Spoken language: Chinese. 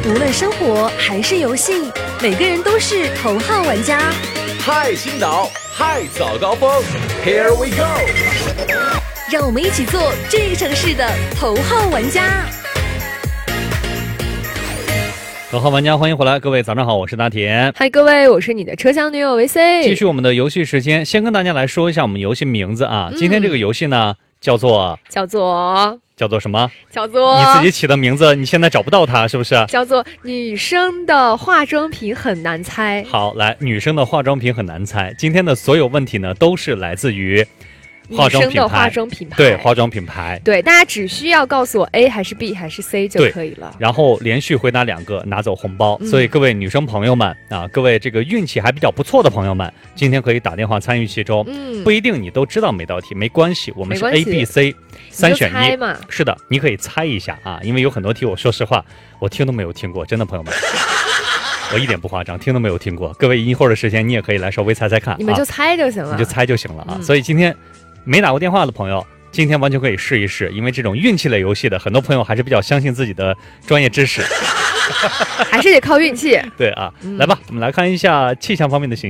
无论生活还是游戏，每个人都是头号玩家。 嗨，青岛，嗨，早高峰 ，Here we go！ 让我们一起做这个城市的头号玩家。 头号玩家，欢迎回来，各位早上好，我是大铁。 嗨，各位，我是你的车厢女友 VC。 继续我们的游戏时间，先跟大家来说一下我们游戏名字啊。今天这个游戏呢，叫做什么？ 叫做你自己起的名字，你现在找不到它是不是？ 叫做女生的化妆品很难猜。 好，来，女生的化妆品很难猜。今天的所有问题呢，都是来自于化妆品牌， 女生的化妆品牌， 对，化妆品牌， 对，大家只需要告诉我 A 还是 B 还是 C 就可以了。 然后连续回答2个，拿走红包。所以各位女生朋友们啊，各位这个运气还比较不错的朋友们，今天可以打电话参与其中。不一定你都知道每道题，没关系，我们是 A、B、C 3选1。是的，你可以猜一下啊，因为有很多题，我说实话，我听都没有听过，真的朋友们。我一点不夸张，听都没有听过。各位一会儿的时间，你也可以来稍微猜猜看， 你们就猜就行了， 你就猜就行了啊。所以今天没打过电话的朋友，今天完全可以试一试，因为这种运气类游戏的，很多朋友还是比较相信自己的专业知识， 还是得靠运气。 对啊，来吧，我们来看一下气象方面的信息。